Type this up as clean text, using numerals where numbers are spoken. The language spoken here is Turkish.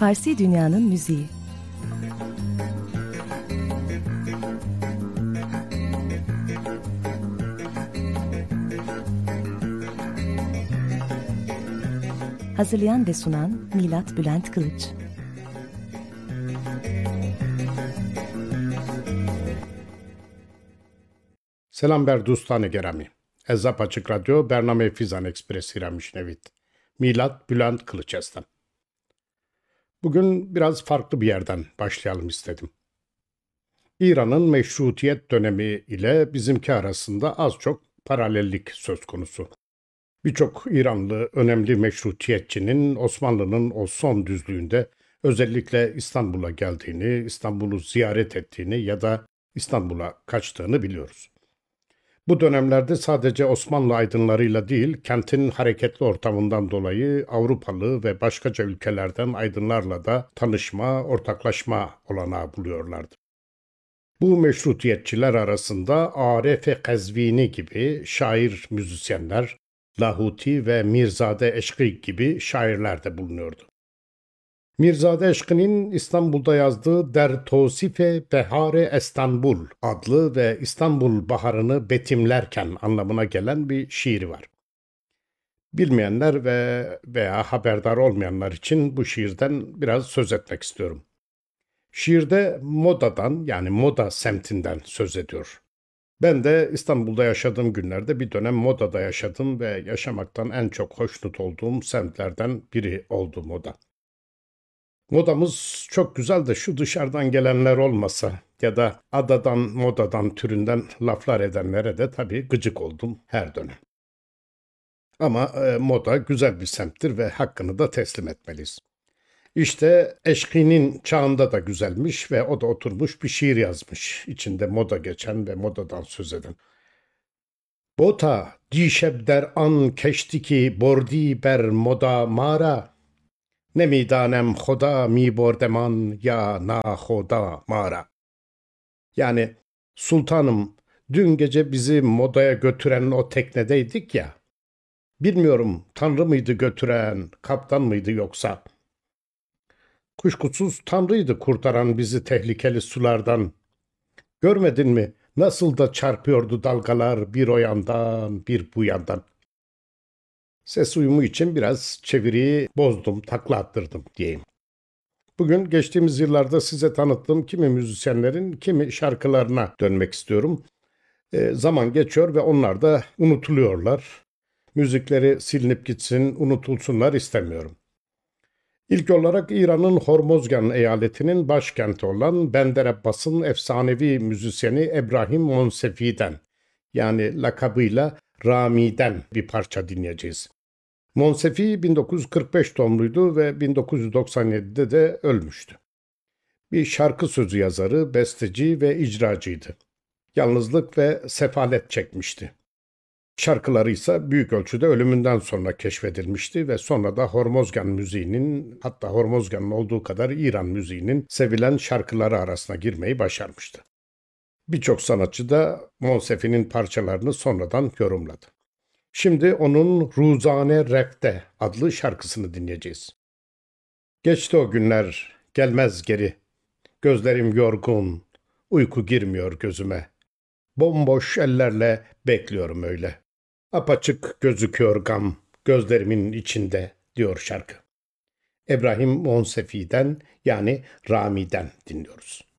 Farsi Dünya'nın müziği. Hazırlayan ve sunan Milat Bülent Kılıç. Selam ber dostane gerami. Ezzap Açık Radyo Bername Fizan Ekspres İramişnevit. Milat Bülent Kılıç estem. Bugün biraz farklı bir yerden başlayalım istedim. İran'ın meşrutiyet dönemi ile bizimki arasında az çok paralellik söz konusu. Birçok İranlı önemli meşrutiyetçinin Osmanlı'nın o son düzlüğünde özellikle İstanbul'a geldiğini, İstanbul'u ziyaret ettiğini ya da İstanbul'a kaçtığını biliyoruz. Bu dönemlerde sadece Osmanlı aydınlarıyla değil, kentin hareketli ortamından dolayı Avrupalı ve başkaca ülkelerden aydınlarla da tanışma, ortaklaşma olanağı buluyorlardı. Bu meşrutiyetçiler arasında Arif-i Kazvini gibi şair müzisyenler, Lahuti ve Mirzade Eşkı gibi şairler de bulunuyordu. Mirzade Eşkı'nın İstanbul'da yazdığı Der Tosife Behare İstanbul adlı ve İstanbul baharını betimlerken anlamına gelen bir şiiri var. Bilmeyenler veya haberdar olmayanlar için bu şiirden biraz söz etmek istiyorum. Şiirde modadan yani moda semtinden söz ediyor. Ben de İstanbul'da yaşadığım günlerde bir dönem modada yaşadım ve yaşamaktan en çok hoşnut olduğum semtlerden biri oldu moda. Modamız çok güzel de şu dışarıdan gelenler olmasa ya da adadan modadan türünden laflar edenlere de tabii gıcık oldum her dönem. Ama moda güzel bir semttir ve hakkını da teslim etmeliyiz. İşte Eşkı'nın çağında da güzelmiş ve o da oturmuş bir şiir yazmış. İçinde moda geçen ve modadan söz eden. Bota dişeb der an keşti ki bordi ber moda mara. Nemidanem hoda mi bordeman ya na hoda mara. Yani sultanım dün gece bizi modaya götüren o teknedeydik ya. Bilmiyorum tanrı mıydı götüren, kaptan mıydı yoksa? Kuşkusuz tanrıydı kurtaran bizi tehlikeli sulardan. Görmedin mi nasıl da çarpıyordu dalgalar bir o yandan bir bu yandan. Ses uyumu için biraz çeviriyi bozdum, takla attırdım diyeyim. Bugün geçtiğimiz yıllarda size tanıttığım kimi müzisyenlerin kimi şarkılarına dönmek istiyorum. Zaman geçiyor ve onlar da unutuluyorlar. Müzikleri silinip gitsin, unutulsunlar istemiyorum. İlk olarak İran'ın Hormozgan eyaletinin başkenti olan Bender Abbas'ın efsanevi müzisyeni Ebrahim Monsefi'den yani lakabıyla Rami'den bir parça dinleyeceğiz. Monsefi 1945 doğumluydu ve 1997'de de ölmüştü. Bir şarkı sözü yazarı, besteci ve icracıydı. Yalnızlık ve sefalet çekmişti. Şarkıları ise büyük ölçüde ölümünden sonra keşfedilmişti ve sonra da Hormozgan müziğinin hatta Hormozgan'ın olduğu kadar İran müziğinin sevilen şarkıları arasına girmeyi başarmıştı. Birçok sanatçı da Monsefi'nin parçalarını sonradan yorumladı. Şimdi onun Ruzane Refte adlı şarkısını dinleyeceğiz. Geçti o günler, gelmez geri. Gözlerim yorgun, uyku girmiyor gözüme. Bomboş ellerle bekliyorum öyle. Apaçık gözüküyor gam, gözlerimin içinde diyor şarkı. Ebrahim Monsefi'den yani Rami'den dinliyoruz.